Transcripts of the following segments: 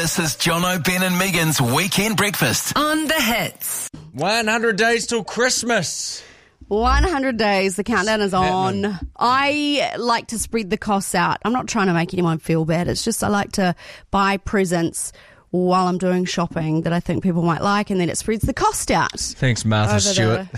This is Jono, Ben and Megan's Weekend Breakfast. On the hits. 100 days till Christmas. 100 days, the countdown is on. I like to spread the costs out. I'm not trying to make anyone feel bad. It's just I like to buy presents while I'm doing shopping that I think people might like, and then it spreads the cost out. Thanks, Martha Stewart.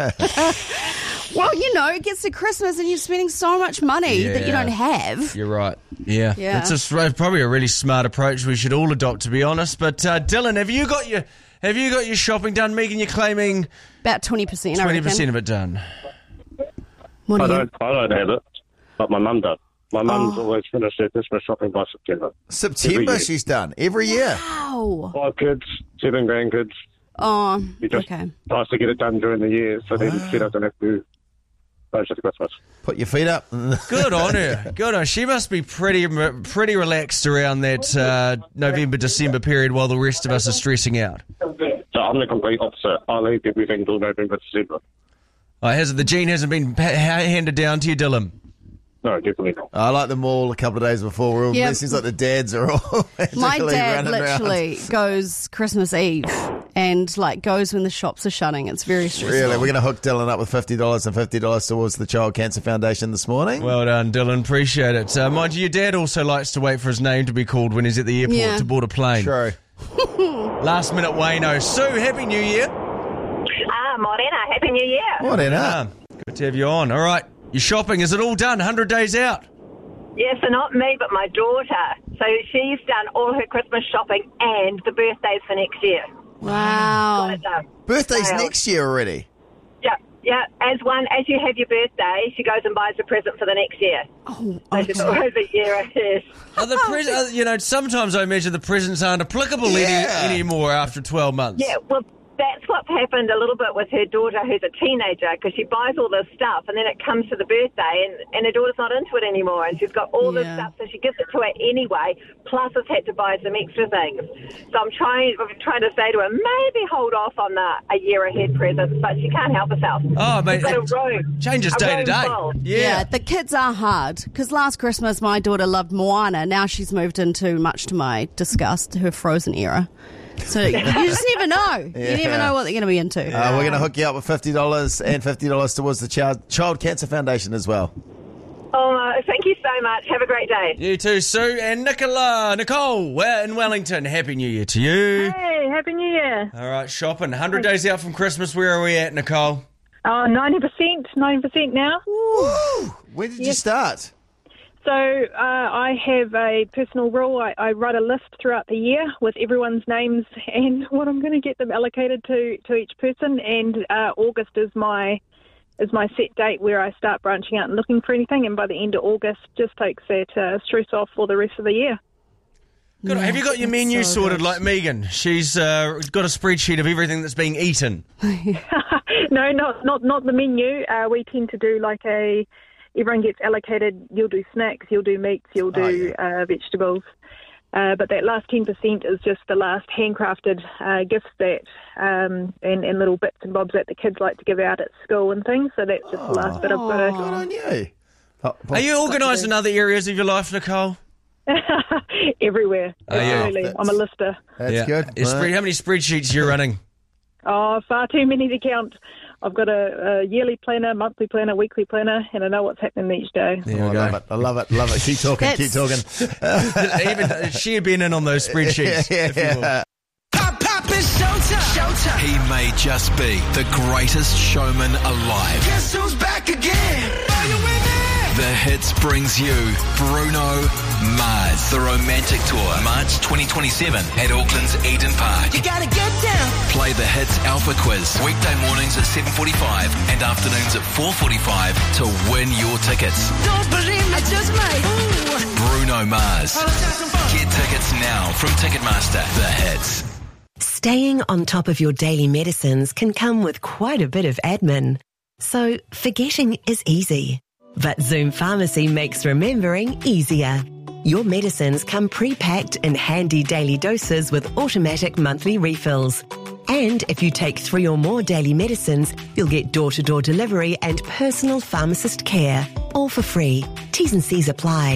Well, you know, it gets to Christmas and you're spending so much money that you don't have. You're right. Yeah. It's probably a really smart approach we should all adopt, to be honest. But Dylan, have you got your shopping done? Megan, you're claiming about 20%. 20% of it done. I don't have it, but my mum does. My mum's always finished her Christmas shopping by September. September she's done every year. Wow. 5 kids, 7 grandkids. Oh, okay. Nice to get it done during the year, so then she doesn't have to finish at Christmas. Put your feet up. Good on her. Good on her. She must be pretty relaxed around that November, December period while the rest of us are stressing out. So I'm the complete opposite. I leave everything till November, December. The gene hasn't been handed down to you, Dylan? No, definitely not. I like them all a couple of days before. It seems like the dads are all My dad running literally around. goes Christmas Eve and goes when the shops are shutting. It's very stressful. Really? We're going to hook Dylan up with $50 and $50 towards the Child Cancer Foundation this morning. Well done, Dylan. Appreciate it. Mind you, your dad also likes to wait for his name to be called when he's at the airport to board a plane. True. Last minute Wayno. Sue, Happy New Year. Morena, Happy New Year. Morena. Good to have you on. All right. Your shopping, is it all done? 100 days out? Yes, so not me, but my daughter. So she's done all her Christmas shopping and the birthdays for next year. Wow. Got it done. Birthday's next year already. Yeah. As you have your birthday, she goes and buys a present for the next year. Oh, so she's always a year ahead. Sometimes I imagine the presents aren't applicable anymore after 12 months. Yeah, well, that's what's happened a little bit with her daughter, who's a teenager, because she buys all this stuff and then it comes to the birthday and her daughter's not into it anymore, and she's got all this stuff, so she gives it to her anyway, plus has had to buy some extra things. So I'm trying to say to her, maybe hold off on a year ahead presents, but she can't help herself. Oh, mate, it changes day to day. Yeah, the kids are hard, because last Christmas my daughter loved Moana. Now she's moved into, much to my disgust, her Frozen era. So you just never know. You never know what they're going to be into. We're going to hook you up with $50 and $50 towards the Child Cancer Foundation as well. Oh, thank you so much. Have a great day. You too, Sue. And Nicole in Wellington. Happy New Year to you. Hey, Happy New Year. All right, shopping. 100 days out from Christmas. Where are we at, Nicole? 90% now. Woo! When did you start? So I have a personal rule. I write a list throughout the year with everyone's names and what I'm going to get them allocated to each person. And August is my set date where I start branching out and looking for anything. And by the end of August, just takes that stress off for the rest of the year. Good. Have you got your menu sorted like Megan? She's got a spreadsheet of everything that's being eaten. No, not the menu. We tend to do everyone gets allocated. You'll do snacks, you'll do meats, you'll do vegetables. But that last 10% is just the last handcrafted gifts that and little bits and bobs that the kids like to give out at school and things. So that's just the last bit I've got to... Good on you. Are you organised in other areas of your life, Nicole? Everywhere. Absolutely. Yeah. I'm a lister. That's good. How many spreadsheets are you running? Oh, far too many to count. I've got a yearly planner, monthly planner, weekly planner, and I know what's happening each day. I love it. Keep talking. Even she had been in on those spreadsheets. Pop is showtime. He may just be the greatest showman alive. Guess who's back again? Are you with me? The Hits brings you Bruno Mars, the Romantic Tour, March 2027 at Auckland's Eden Park. You gotta get down. Play the Hits Alpha Quiz, weekday mornings at 7:45 and afternoons at 4:45 to win your tickets. Don't believe me, I just might. Bruno Mars. Get tickets now from Ticketmaster. The Hits. Staying on top of your daily medicines can come with quite a bit of admin. So forgetting is easy. But Zoom Pharmacy makes remembering easier. Your medicines come pre-packed in handy daily doses with automatic monthly refills. And if you take 3 or more daily medicines, you'll get door-to-door delivery and personal pharmacist care, all for free. T's and C's apply.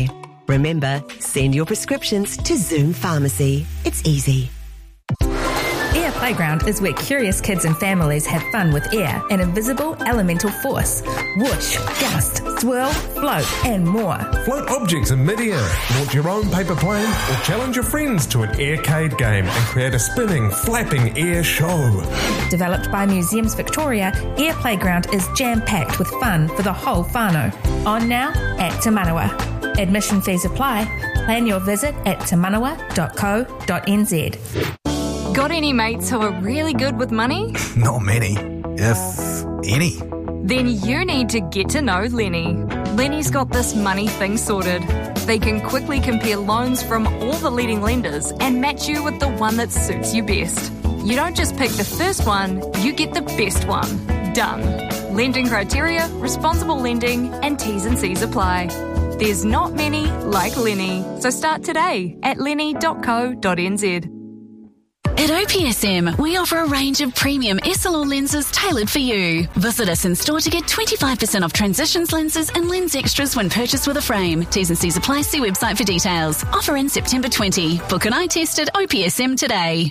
Remember, send your prescriptions to Zoom Pharmacy. It's easy. Air Playground is where curious kids and families have fun with air, an invisible elemental force. Whoosh, gust, swirl, float, and more. Float objects in mid-air, launch your own paper plane, or challenge your friends to an aircade game and create a spinning, flapping air show. Developed by Museums Victoria, Air Playground is jam-packed with fun for the whole whānau. On now at Te Manawa. Admission fees apply. Plan your visit at temanawa.co.nz. Got any mates who are really good with money? Not many, if any. Then you need to get to know Lenny. Lenny's got this money thing sorted. They can quickly compare loans from all the leading lenders and match you with the one that suits you best. You don't just pick the first one, you get the best one. Done. Lending criteria, responsible lending, and T's and C's apply. There's not many like Lenny, so start today at lenny.co.nz. At OPSM, we offer a range of premium SLR lenses tailored for you. Visit us in store to get 25% off Transitions lenses and lens extras when purchased with a frame. T's and C's apply. See website for details. Offer in September 20. Book an eye test at OPSM today.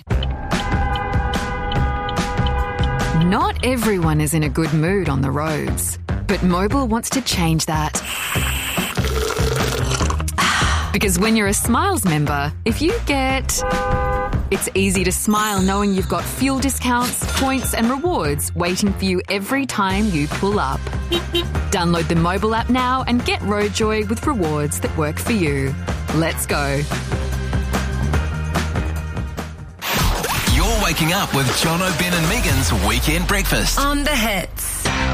Not everyone is in a good mood on the roads, but Mobil wants to change that. Because when you're a Smiles member, if you get... It's easy to smile knowing you've got fuel discounts, points and rewards waiting for you every time you pull up. Download the Mobil app now and get Roadjoy with rewards that work for you. Let's go. You're waking up with John O'Ben and Megan's Weekend Breakfast. On the Hits.